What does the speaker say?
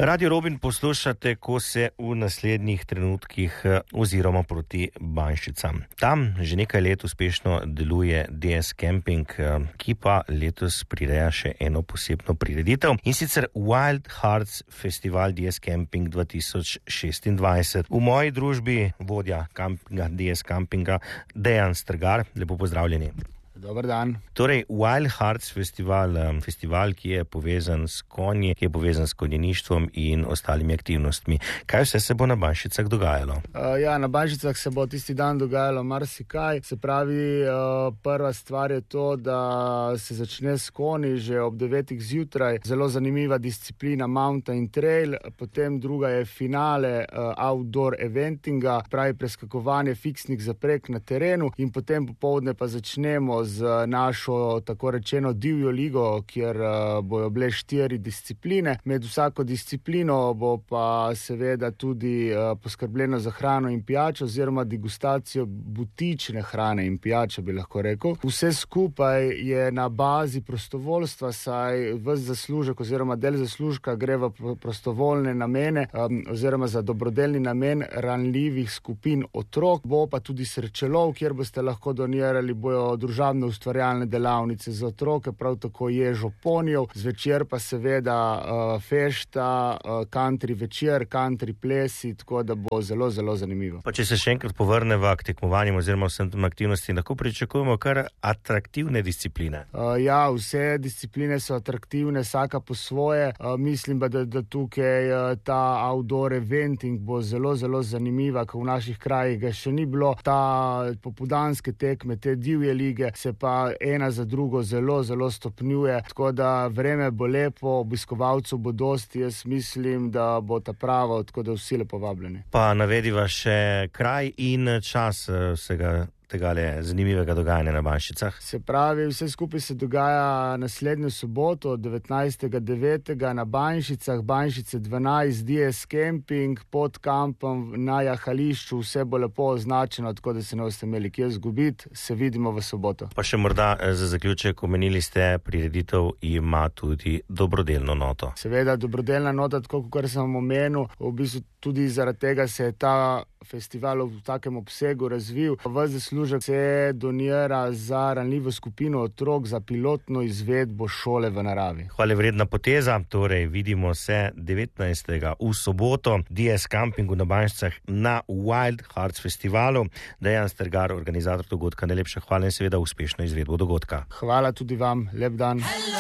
Radio Robin poslušate, ko se v naslednjih trenutkih oziroma proti Banjšicam. Tam že nekaj let uspešno deluje DS Camping, ki pa letos prireja še eno posebno prireditev, in sicer Wild Hearts Festival DS Camping 2026. V moji družbi vodja kampinga, DS Campinga, Dejan Strgar. Lepo pozdravljeni. Dobar dan. Torej, Wild Hearts Festival, festival, ki je povezan s konji, ki je povezan s konjeništvom in ostalimi aktivnostmi. Kaj vse se bo na Banjšicah dogajalo? Na Banjšicah se bo tisti dan dogajalo marsikaj. Se pravi, prva stvar je to, da se začne s konji že ob 9 zjutraj. Zelo zanimiva disciplina mountain trail. Potem druga je finale outdoor eventinga, pravi preskakovanje fiksnih zaprek na terenu, in potem popoldne pa začnemo z našo tako rečeno divjo ligo, kjer bojo bile 4 discipline. Med vsako disciplino bo pa seveda tudi poskrbljeno za hrano in pijačo oziroma degustacijo butične hrane in pijače, bi lahko rekel. Vse skupaj je na bazi prostovoljstva, saj ves zaslužek oziroma del zaslužka gre v prostovoljne namene oziroma za dobrodelni namen ranljivih skupin otrok. Bo pa tudi srečelov, kjer boste lahko donirali, bojo družabne ustvarjalne delavnice za otroke, prav tako ježo ponijev, zvečer pa seveda fešta, country večer, country plesi, tako da bo zelo, zelo zanimivo. Pa če se še enkrat povrneva k tekmovanjem oziroma vsem tem aktivnostim, lahko pričakujemo kar atraktivne discipline. Vse discipline so atraktivne, vsaka po svoje. Mislim pa, da tukaj ta outdoor eventing bo zelo, zelo zanimiva, ker v naših krajih ga še ni bilo. Ta popoldanske tekme, te divje lige se pa ena za drugo zelo, zelo stopnjuje, tako da vreme bo lepo, obiskovalcev bo dosti, jaz mislim, da bo ta pravo, tako da vsi lepo vabljeni. Pa navediva še kraj in čas vsega tegale zanimivega dogajanja na Banjšicah. Se pravi, vse skupaj se dogaja naslednjo soboto, 19.9. na Banjšicah, Banjšice 12, DS Camping, pod kampom na jahališču, vse bo lepo označeno, tako da se ne boste imeli kje zgubiti. Se vidimo v soboto. Pa še morda za zaključek, omenili ste, prireditev ima tudi dobrodelno noto. Seveda, dobrodelna nota, tako kot sem omenil, v bistvu tudi zaradi tega se je ta festival v takem obsegu razvil. Ves zaslužek se donira za ranljivo skupino otrok za pilotno izvedbo šole v naravi. Hvale vredna poteza, torej vidimo se 19. v soboto, DS Campingu na Banjšicah na Wild Hearts Festivalu. Dejan Strgar, organizator dogodka, najlepša hvala in seveda uspešno izvedbo dogodka. Hvala tudi vam, lep dan.